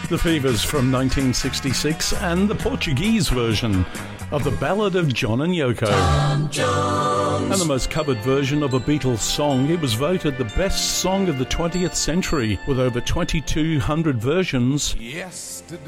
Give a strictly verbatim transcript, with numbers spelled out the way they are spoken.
The Fevers from nineteen sixty-six, and the Portuguese version of the Ballad of John and Yoko. Tom Jones. And the most covered version of a Beatles song. It was voted the best song of the twentieth century with over twenty-two hundred versions. Yesterday